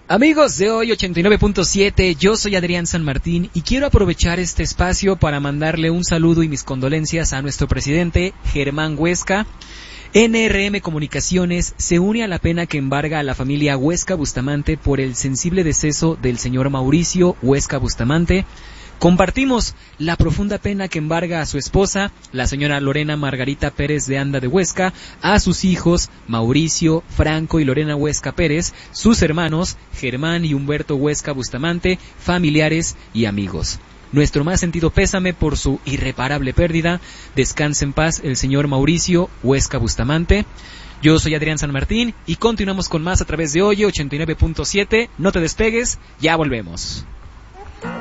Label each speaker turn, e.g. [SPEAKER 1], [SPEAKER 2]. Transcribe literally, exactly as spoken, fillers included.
[SPEAKER 1] Amigos de hoy ochenta y nueve punto siete, yo soy Adrián San Martín y quiero aprovechar este espacio para mandarle un saludo y mis condolencias a nuestro presidente Germán Huesca. N R M Comunicaciones se une a la pena que embarga a la familia Huesca Bustamante por el sensible deceso del señor Mauricio Huesca Bustamante. Compartimos la profunda pena que embarga a su esposa, la señora Lorena Margarita Pérez de Anda de Huesca, a sus hijos Mauricio, Franco y Lorena Huesca Pérez, sus hermanos Germán y Humberto Huesca Bustamante, familiares y amigos. Nuestro más sentido pésame por su irreparable pérdida. Descanse en paz el señor Mauricio Huesca Bustamante. Yo soy Adrián San Martín y continuamos con más a través de hoy ochenta y nueve punto siete. No te despegues, ya volvemos.